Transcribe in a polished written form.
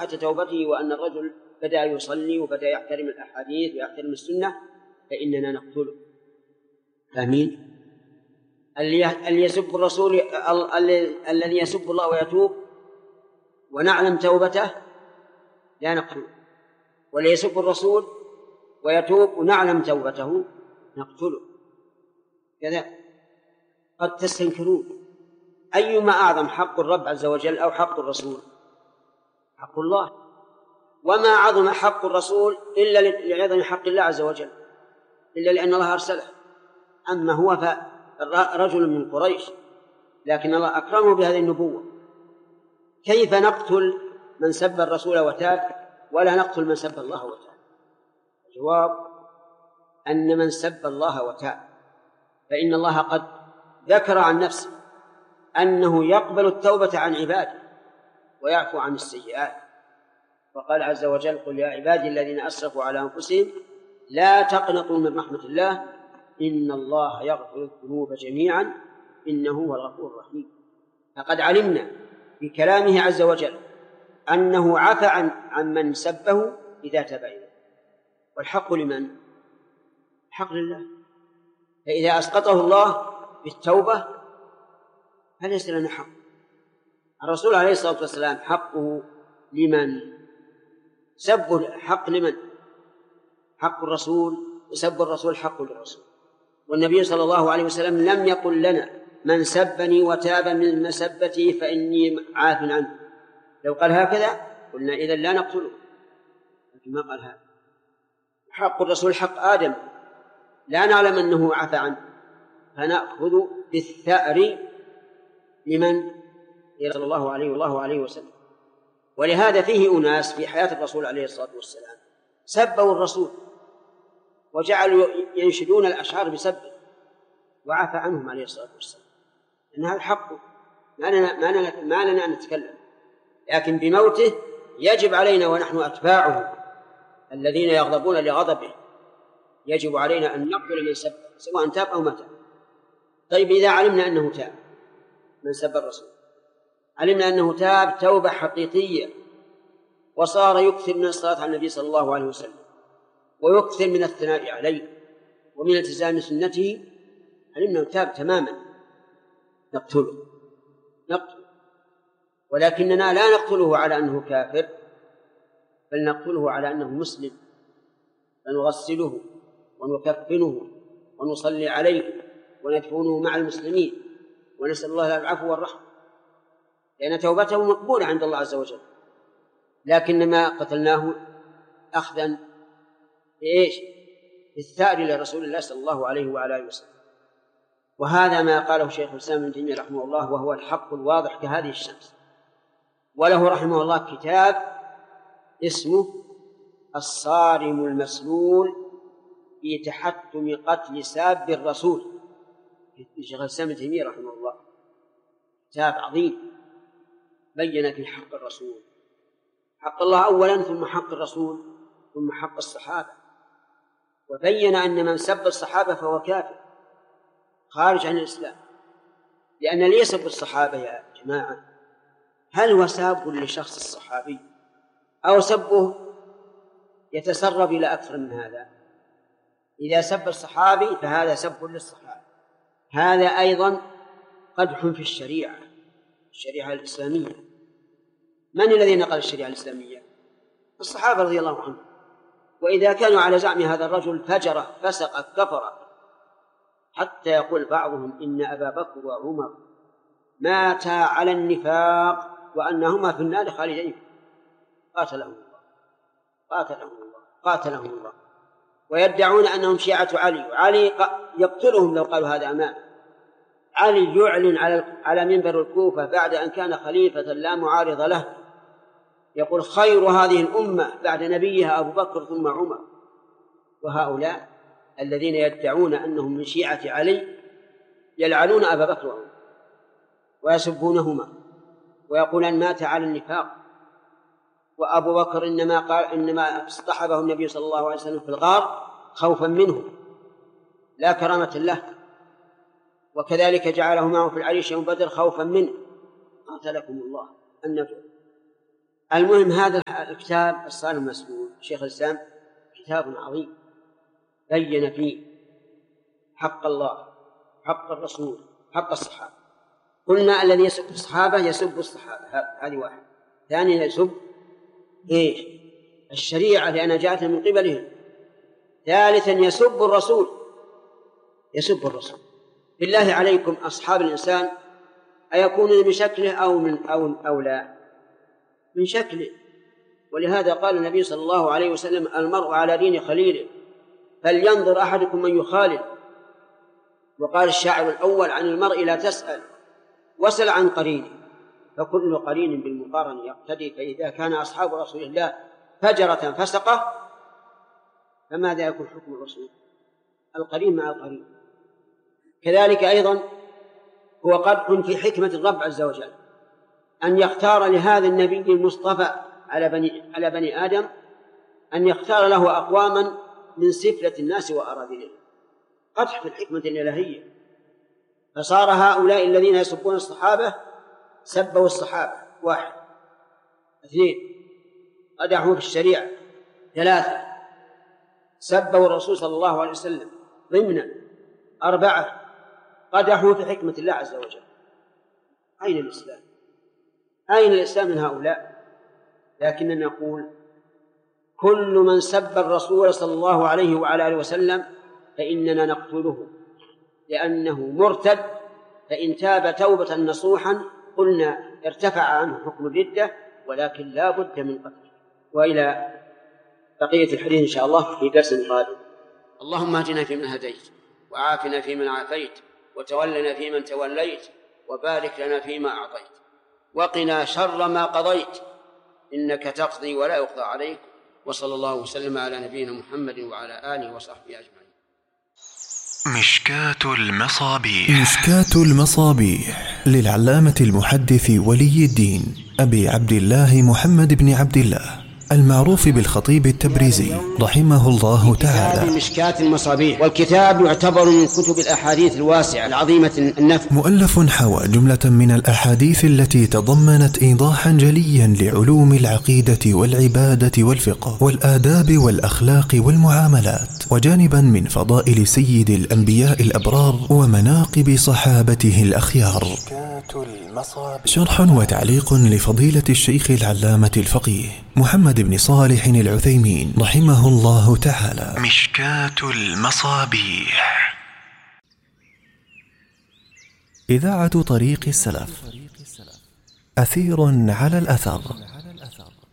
صحة توبته وأن الرجل بدأ يصلي وبدأ يحترم الأحاديث ويحترم السنة فإننا نقتله. آمين. اللي يسب الرسول الذي يسب الله ويتوب ونعلم توبته لا نقتله، والذي يسب الرسول ويتوب ونعلم توبته نقتله. كذا قد تستنكرون أيما أعظم، حق الرب عز وجل أو حق الرسول؟ حق الله. وما عظم حق الرسول إلا لعظم حق الله عز وجل، إلا لأن الله أرسله. أما هو فرجل من قريش لكن الله أكرمه بهذه النبوة. كيف نقتل من سب الرسول وتاب ولا نقتل من سب الله وتاب؟ الجواب أن من سب الله وتاب فإن الله قد ذكر عن نفسه أنه يقبل التوبة عن عباده ويعفو عن السيئات، وقال عز وجل: قل يا عبادي الذين أسرفوا على أنفسهم لا تقنطوا من رحمة الله إن الله يغفر الذنوب جميعا إنه هو الغفور الرحيم. فقد علمنا بكلامه عز وجل أنه عفى عن من سبه إذا تاب إليه. والحق لمن؟ الحق لله. فإذا أسقطه الله بالتوبة فليس لنا حق. الرسول عليه الصلاة والسلام حقه لمن؟ سب الحق لمن؟ حق الرسول، وسب الرسول حق للرسول. والنبي صلى الله عليه وسلم لم يقل لنا: من سبني وتاب من مسبتي فإني عاف عنه. لو قال هكذا قلنا إذن لا نقتله، لكن ما قال هذا. حق الرسول حق آدم لا نعلم أنه عفى عنه، فنأخذ بالثأر لمن؟ صلى الله عليه وسلم. ولهذا فيه أناس في حياة الرسول عليه الصلاة والسلام سبوا الرسول وجعلوا ينشدون الأشعار بسبه وعفى عنهم عليه الصلاة والسلام، إن هذا حقه، ما لنا أن نتكلم. لكن بموته يجب علينا ونحن أتباعه الذين يغضبون لغضبه يجب علينا أن نقتل من سب سواء تاب أو ما تاب. طيب إذا علمنا أنه تاب من سب الرسول، علمنا أنه تاب توبة حقيقية وصار يكثر من الصلاة على النبي صلى الله عليه وسلم ويكثر من الثناء عليه ومن التزام سنته، علمنا أنه تاب تماما، نقتله. ولكننا لا نقتله على أنه كافر، بل نقتله على أنه مسلم، فنغسله ونكفنه ونصلي عليه وندفنه مع المسلمين ونسأل الله العفو والرحمة، لأن توبته مقبولة عند الله عز وجل. لكنما قتلناه أخذا بإيش؟ بالثأر لرسول الله صلى الله عليه وعلى آله وسلم. وهذا ما قاله شيخ الإسلام ابن تيمية رحمه الله، وهو الحق الواضح كهذه الشمس. وله رحمه الله كتاب اسمه الصارم المسلول في تحتم قتل ساب الرسول، شيخ الإسلام ابن تيمية رحمه الله، كتاب عظيم بين في حق الرسول، حق الله أولا ثم حق الرسول ثم حق الصحابة، وبين أن من سب الصحابة فهو كافر خارج عن الإسلام. لأن اللي يسب الصحابة يا جماعة هل هو ساب لشخص الصحابي أو سبه يتسرب إلى أكثر من هذا؟ إذا سب الصحابي فهذا سب للصحابة، هذا أيضا قدح في الشريعة الإسلامية. من الذي نقل الشريعة الإسلامية؟ الصحابة رضي الله عنهم. وإذا كانوا على زعم هذا الرجل فجر فسق كفر، حتى يقول بعضهم إن أبا بكر وعمر ماتا على النفاق وأنهما في النار خالدين، قاتلهم الله. ويدعون أنهم شيعة علي يقتلهم لو قالوا هذا أمام علي. يعلن على منبر الكوفة بعد أن كان خليفة لا معارض له، يقول خير هذه الأمة بعد نبيها أبو بكر ثم عمر. وهؤلاء الذين يدعون أنهم من شيعة علي يلعنون أبا بكر وعمر ويسبونهما ويقولون مات على النفاق. وأبو بكر إنما اصطحبه النبي صلى الله عليه وسلم في الغار خوفا منه لا كرامة له، وكذلك جعله معه في العريش يوم بدر خوفا منه. قاتلكم الله. المهم هذا الكتاب الصارم المسؤول شيخ الإسلام كتاب عظيم بين فيه حق الله، حق الرسول، حق الصحابة. قلنا الذي يسب الصحابة يسب الصحابة، هذه واحد. ثانيا يسب إيش؟ الشريعة لأنها جاءت من قبلهم. ثالثا يسب الرسول، يسب الرسول. بالله عليكم أصحاب الإنسان أيكونون بشكله أو لا؟ من شكله. ولهذا قال النبي صلى الله عليه وسلم: المرء على دين خليله فلينظر أحدكم من يخالل. وقال الشاعر الأول: عن المرء لا تسأل وسل عن قرينه، فكل قرين بالمقارن يقتدي. فإذا كان أصحاب رسول الله فجرة فسقة فماذا يكون حكم الرسول؟ القرين مع القرين. كذلك أيضا هو قدح في حكمة الرب عز وجل أن يختار لهذا النبي المصطفى على بني آدم أن يختار له أقواما من سفلة الناس وأراذلهم. قدح في الحكمة الإلهية. فصار هؤلاء الذين يسبون الصحابة سبوا الصحابة، واحد. اثنين، قدحوا في الشريعة. ثلاثة، سبوا الرسول صلى الله عليه وسلم ضمنا. أربعة، قدحوا في حكمة الله عز وجل. أين الإسلام؟ أين الإسلام من هؤلاء؟ لكننا نقول كل من سب الرسول صلى الله عليه وعلى آله وسلم فإننا نقتله لأنه مرتد، فإن تاب توبة نصوحا قلنا ارتفع عنه حكم الردة، ولكن لا بد من قتله. وإلى بقية الحديث إن شاء الله في درس قادم. اللهم اهدنا فيمن هديت، وعافنا فيمن عافيت، وتولنا فيمن توليت، وبارك لنا فيما أعطيت، وقنا شر ما قضيت، إنك تقضي ولا يقضى عليك. وصلى الله وسلم على نبينا محمد وعلى آله وصحبه أجمعين. مشكاة المصابيح. مشكاة المصابيح للعلامة المحدث ولي الدين أبي عبد الله محمد بن عبد الله المعروف بالخطيب التبريزي رحمه الله تعالى. مشكاة المصابيح، والكتاب يعتبر من كتب الأحاديث الواسعة العظيمة النفع. مؤلف حوى جملة من الأحاديث التي تضمنت إيضاحا جليا لعلوم العقيدة والعبادة والفقه والآداب والأخلاق والمعاملات، وجانبا من فضائل سيد الأنبياء الأبرار ومناقب صحابته الأخيار. شرح وتعليق لفضيلة الشيخ العلامة الفقيه محمد بن صالح العثيمين رحمه الله تعالى. مشكاة المصابيح. إذاعة طريق السلف، أثير على الأثر.